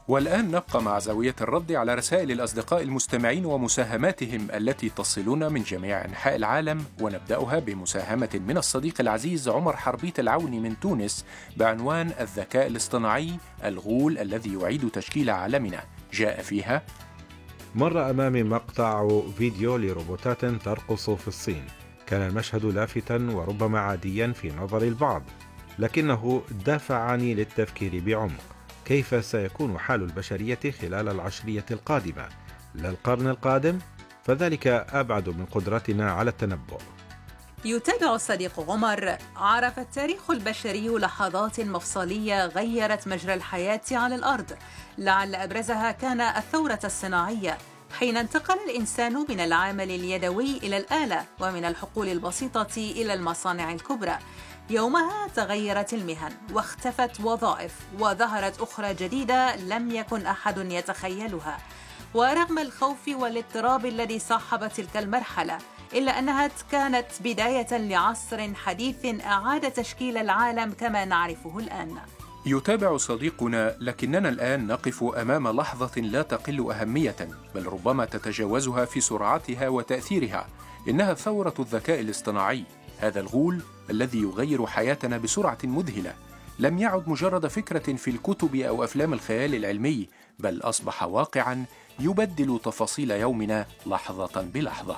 والآن نبقى مع زاوية الرد على رسائل الأصدقاء المستمعين ومساهماتهم التي تصلنا من جميع أنحاء العالم، ونبدأها بمساهمة من الصديق العزيز عمر حربيت العوني من تونس بعنوان الذكاء الاصطناعي الغول الذي يعيد تشكيل عالمنا. جاء فيها: مر أمامي مقطع فيديو لروبوتات ترقص في الصين. كان المشهد لافتاً وربما عادياً في نظر البعض، لكنه دفعني للتفكير بعمق. كيف سيكون حال البشرية خلال العشرية القادمة؟ لا القرن القادم؟ فذلك أبعد من قدرتنا على التنبؤ. يتابع الصديق عمر: عرف التاريخ البشري لحظات مفصلية غيرت مجرى الحياة على الأرض، لعل أبرزها كان الثورة الصناعية، حين انتقل الإنسان من العمل اليدوي إلى الآلة، ومن الحقول البسيطة إلى المصانع الكبرى. يومها تغيرت المهن واختفت وظائف، وظهرت أخرى جديدة لم يكن أحد يتخيلها. ورغم الخوف والاضطراب الذي صاحب تلك المرحلة، إلا أنها كانت بداية لعصر حديث أعاد تشكيل العالم كما نعرفه الآن. يتابع صديقنا: لكننا الآن نقف أمام لحظة لا تقل أهمية، بل ربما تتجاوزها في سرعتها وتأثيرها. إنها ثورة الذكاء الاصطناعي، هذا الغول الذي يغير حياتنا بسرعة مذهلة. لم يعد مجرد فكرة في الكتب أو أفلام الخيال العلمي، بل أصبح واقعاً يبدل تفاصيل يومنا لحظة بلحظة.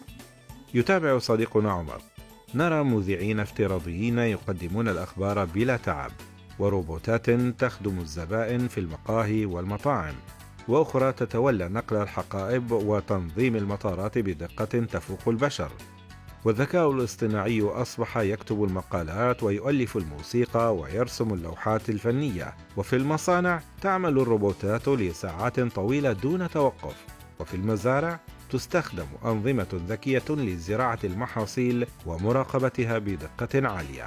يتابع صديقنا عمر: نرى مذيعين افتراضيين يقدمون الأخبار بلا تعب، وروبوتات تخدم الزبائن في المقاهي والمطاعم، وأخرى تتولى نقل الحقائب وتنظيم المطارات بدقة تفوق البشر. والذكاء الاصطناعي أصبح يكتب المقالات ويؤلف الموسيقى ويرسم اللوحات الفنية. وفي المصانع تعمل الروبوتات لساعات طويلة دون توقف. وفي المزارع تستخدم أنظمة ذكية لزراعة المحاصيل ومراقبتها بدقة عالية.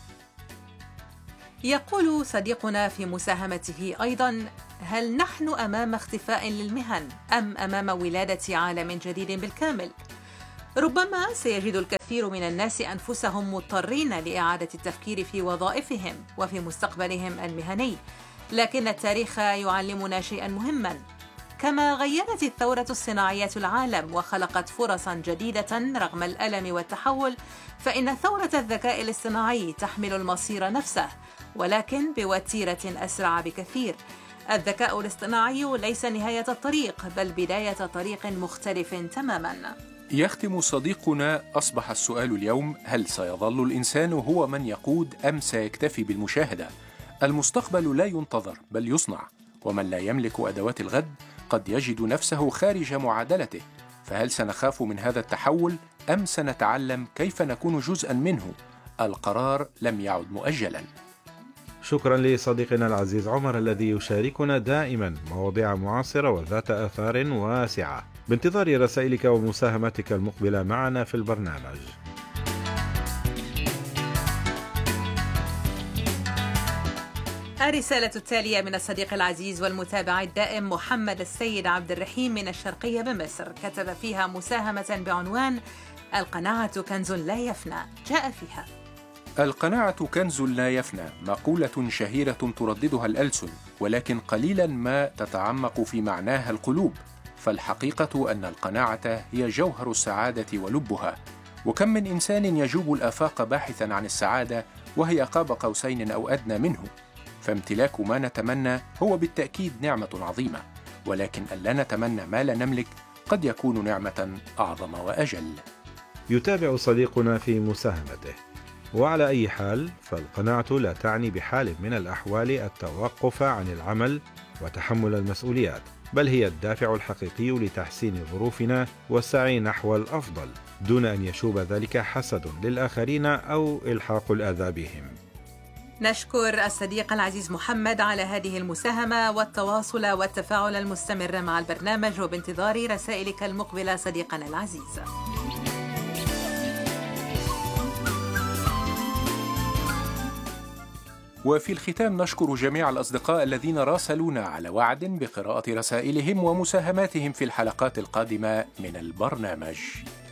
يقول صديقنا في مساهمته أيضاً: هل نحن أمام اختفاء للمهن أم أمام ولادة عالم جديد بالكامل؟ ربما سيجد الكثير من الناس أنفسهم مضطرين لإعادة التفكير في وظائفهم وفي مستقبلهم المهني، لكن التاريخ يعلمنا شيئاً مهماً. كما غيرت الثورة الصناعية العالم وخلقت فرصاً جديدة رغم الألم والتحول، فإن ثورة الذكاء الاصطناعي تحمل المصير نفسه، ولكن بوتيرة أسرع بكثير. الذكاء الاصطناعي ليس نهاية الطريق، بل بداية طريق مختلف تماماً. يختم صديقنا: أصبح السؤال اليوم: هل سيظل الإنسان هو من يقود أم سيكتفي بالمشاهدة؟ المستقبل لا ينتظر بل يصنع، ومن لا يملك أدوات الغد قد يجد نفسه خارج معادلته. فهل سنخاف من هذا التحول أم سنتعلم كيف نكون جزءاً منه؟ القرار لم يعد مؤجلاً. شكرا لصديقنا العزيز عمر الذي يشاركنا دائما مواضيع معاصرة وذات آثار واسعة. بانتظار رسائلك ومساهمتك المقبلة معنا في البرنامج. الرسالة التالية من الصديق العزيز والمتابع الدائم محمد السيد عبد الرحيم من الشرقية بمصر، كتب فيها مساهمة بعنوان: القناعة كنز لا يفنى. جاء فيها: القناعة كنز لا يفنى، مقولة شهيرة ترددها الألسن، ولكن قليلا ما تتعمق في معناها القلوب. فالحقيقة أن القناعة هي جوهر السعادة ولبها. وكم من إنسان يجوب الآفاق باحثا عن السعادة وهي قاب قوسين أو أدنى منه. فامتلاك ما نتمنى هو بالتأكيد نعمة عظيمة، ولكن ألا نتمنى ما لا نملك قد يكون نعمة أعظم وأجل. يتابع صديقنا في مساهمته: وعلى أي حال فالقناعة لا تعني بحال من الأحوال التوقف عن العمل وتحمل المسؤوليات، بل هي الدافع الحقيقي لتحسين ظروفنا والسعي نحو الأفضل، دون أن يشوب ذلك حسد للآخرين أو إلحاق الأذى بهم. نشكر الصديق العزيز محمد على هذه المساهمة والتواصل والتفاعل المستمر مع البرنامج، وبانتظار رسائلك المقبلة صديقنا العزيز. وفي الختام نشكر جميع الأصدقاء الذين راسلونا على وعد بقراءة رسائلهم ومساهماتهم في الحلقات القادمة من البرنامج.